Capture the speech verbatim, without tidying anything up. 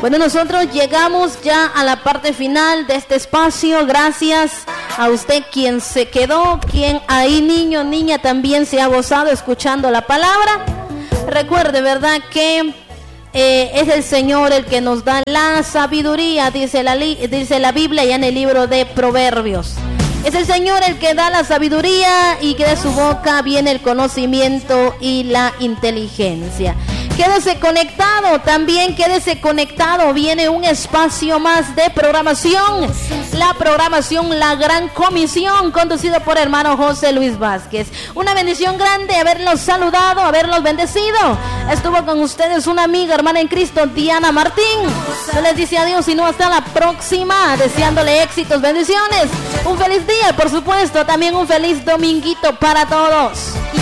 Bueno, nosotros llegamos ya a la parte final de este espacio. Gracias a usted quien se quedó, quien ahí, niño, niña, también se ha gozado escuchando la palabra. Recuerde, ¿verdad?, que eh, es el Señor el que nos da la sabiduría, dice la, dice la Biblia ya en el libro de Proverbios. Es el Señor el que da la sabiduría y que de su boca viene el conocimiento y la inteligencia. Quédese conectado, también quédese conectado, viene un espacio más de programación, la programación La Gran Comisión, conducido por hermano José Luis Vázquez. Una bendición grande haberlos saludado, haberlos bendecido. Estuvo con ustedes una amiga, hermana en Cristo, Diana Martín. No les dice adiós, sino hasta la próxima, deseándole éxitos, bendiciones, un feliz día, por supuesto, también un feliz dominguito para todos.